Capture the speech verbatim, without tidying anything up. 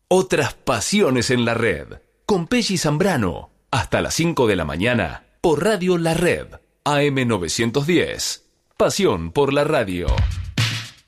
Otras pasiones en la red. Con Pelli Zambrano. Hasta las cinco de la mañana. Por Radio La Red. A M novecientos diez. Pasión por la radio.